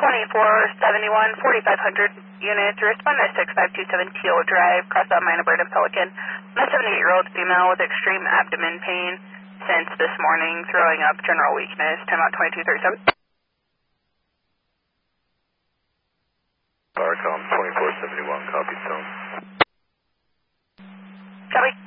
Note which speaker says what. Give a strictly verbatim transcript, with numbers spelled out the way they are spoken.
Speaker 1: twenty-four seventy-one, forty-five hundred units, respond to six five two seven Teal Drive, Cross Out Minor Bird and Pelican. A seventy-eight-year-old female with extreme abdomen pain since this morning, throwing up, general weakness, time out twenty-two thirty-seven.
Speaker 2: Barcom twenty-four seventy-one, copy, Stone.
Speaker 1: Copy.